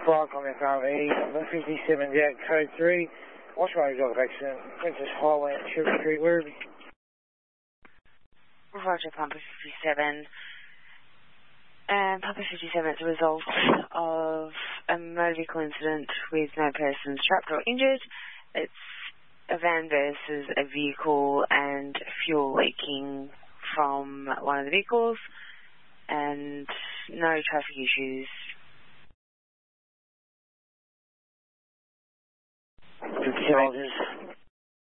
Fire Comment RV, the 57 Jack Code 3, what's my result of accident? Princess Highway at Sugar Street, Werribee. Roger, Papa 57. Papa 57, it's a result of a motor vehicle incident with no persons trapped or injured. It's a van versus a vehicle and fuel leaking from one of the vehicles and no traffic issues. 57